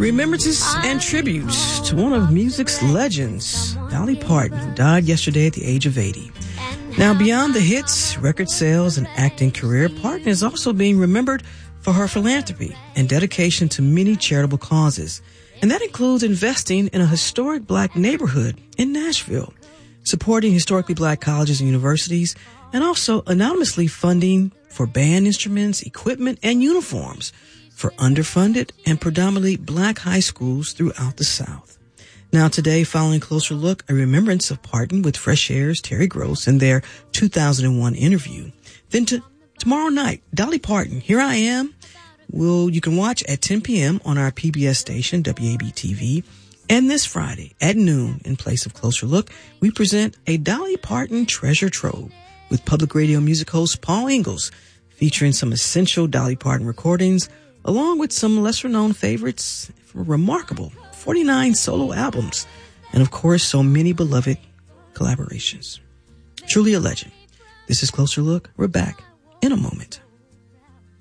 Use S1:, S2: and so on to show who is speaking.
S1: Remembrances and tributes to one of music's legends, Dolly Parton, who died yesterday at the age of 80. Now, beyond the hits, record sales, and acting career, Parton is also being remembered for her philanthropy and dedication to many charitable causes. And that includes investing in a historic black neighborhood in Nashville, supporting historically black colleges and universities, and also anonymously funding for band instruments, equipment, and uniforms for underfunded and predominantly black high schools throughout the South. Now today, following a closer look, a remembrance of Parton with Fresh Air's Terry Gross in their 2001 interview. Then tomorrow night, Dolly Parton, Here I Am, you can watch at 10 p.m. on our PBS station, WABTV. And this Friday at noon, in place of Closer Look, we present a Dolly Parton treasure trove with public radio music host Paul Ingalls, featuring some essential Dolly Parton recordings, along with some lesser-known favorites from remarkable 49 solo albums, and of course, so many beloved collaborations. Truly a legend. This is Closer Look. We're back in a moment.